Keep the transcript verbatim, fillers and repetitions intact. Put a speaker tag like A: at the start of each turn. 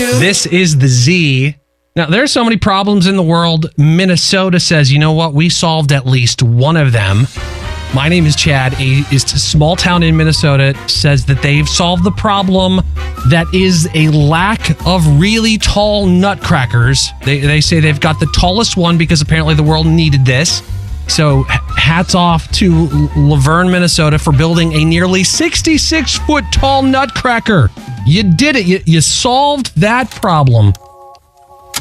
A: This is the Z. Now, there are so many problems in the world. Minnesota says, you know what? We solved at least one of them. My name is Chad. A is a small town in Minnesota says that they've solved the problem that is a lack of really tall nutcrackers. They, they say they've got the tallest one because apparently the world needed this. So hats off to Laverne, Minnesota for building a nearly sixty-six foot tall nutcracker. You did it. You, you solved that problem.